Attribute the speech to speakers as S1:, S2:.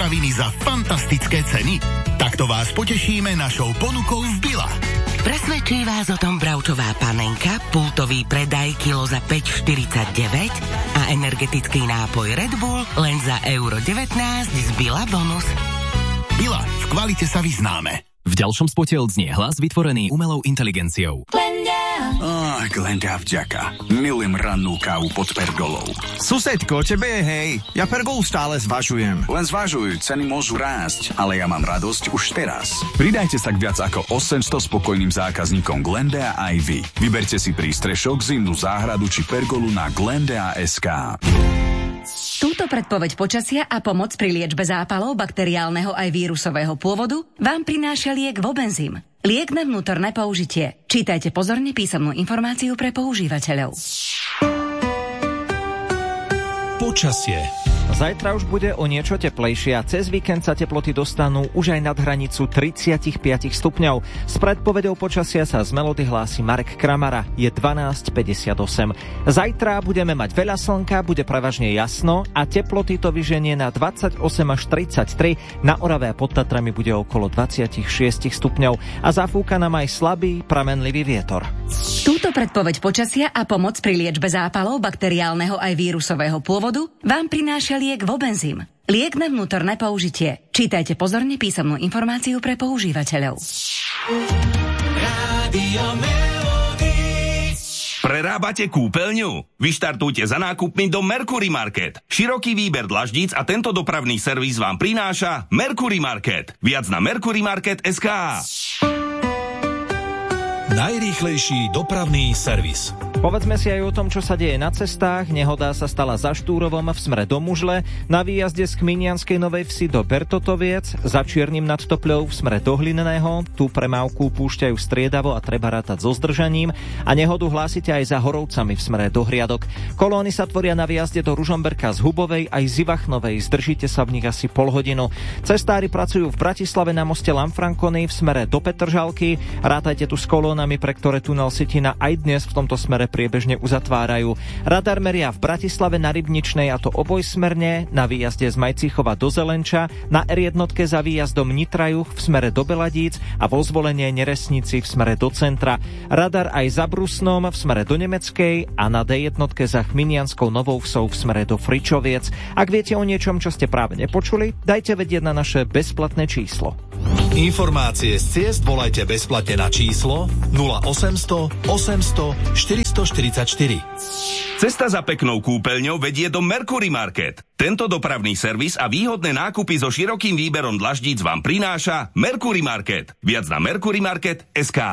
S1: potraviny za fantastické ceny? Takto vás potešíme našou ponukou v Billa.
S2: Presvedčí vás o tom bravčová panenka, pultový predaj kilo za 5,49 a energetický nápoj Red Bull len za €19 z Billa bonus.
S1: Billa, v kvalite sa vyznáme.
S3: V ďalšom spote odznie hlas vytvorený umelou inteligenciou.
S4: Glenda vďaka. Milujem rannú kávu pod pergolou.
S5: Susedko, tebe je hej. Ja pergolu stále zvažujem.
S4: Len zvažuj, ceny môžu rásť, ale ja mám radosť už teraz.
S6: Pridajte sa k viac ako 800 spokojným zákazníkom Glendea aj vy. Vyberte si prístrešok, zimnú záhradu či pergolu na glendea.sk.
S7: Túto predpoveď počasia a pomoc pri liečbe zápalov bakteriálneho aj vírusového pôvodu vám prináša liek Vobenzym. Liek na vnútorné použitie. Čítajte pozorne písomnú informáciu pre používateľov.
S8: Počasie. Zajtra už bude o niečo teplejšie a cez víkend sa teploty dostanú už aj nad hranicu 35 stupňov. S predpovedou počasia sa z Melody hlási Marek Kramara. Je 12:58. Zajtra budeme mať veľa slnka, bude prevažne jasno a teploty to vyženie na 28 až 33. Na Orave a pod Tatrami bude okolo 26 stupňov a zafúka nám aj slabý, pramenlivý vietor.
S7: Túto predpoveď počasia a pomoc pri liečbe zápalov bakteriálneho aj vírusového pôvodu vám prináša liek Vobenzym. Liek na vnútorné použitie. Čítajte pozorne písomnú informáciu pre používateľov.
S9: Prerábate kúpeľňu? Vyštartujte za nákupmi do Mercury Market. Široký výber dlaždíc a tento dopravný servis vám prináša Mercury Market. Viac na mercurymarket.sk.
S8: Najrýchlejší dopravný servis. Povedzme si aj o tom, čo sa deje na cestách. Nehoda sa stala za Štúrovom v smere do Mužle, na výjazde z Kminianskej Novej Vsi do Bertotoviec, za Čiernym nad Topľou v smere do Hlinného. Tu premávku púšťajú striedavo a treba rátať so zdržaním. A nehodu hlásite aj za Horovcami v smere do Hriadok. Kolóny sa tvoria na výjazde do Ružomberka z Hubovej aj z Ivachnovej. Zdržíte sa v nich asi pol hodinu. Cestári pracujú v Bratislave na moste Lanfrancony v smere do Petržalky. Rátajte tu s kolónami, pre ktoré tunel Sitina aj dnes v tomto smere priebežne uzatvárajú. Radar meria v Bratislave na Rybničnej, a to obojsmerne, na výjazde z Majcíchova do Zelenča, na R1 za výjazdom Nitrajuch v smere do Beladíc a vo Zvolenie Neresnici v smere do centra. Radar aj za Brusnom v smere do Nemeckej a na D1 za Chminianskou Novou Vsou v smere do Fričoviec. Ak viete o niečom, čo ste práve nepočuli, dajte vedieť na naše bezplatné číslo. Informácie z ciest volajte bezplatne na číslo 0800 800 444.
S9: Cesta za peknou kúpeľňou vedie do Mercury Market. Tento dopravný servis a výhodné nákupy so širokým výberom dlaždíc vám prináša Mercury Market. Viac na mercurymarket.sk.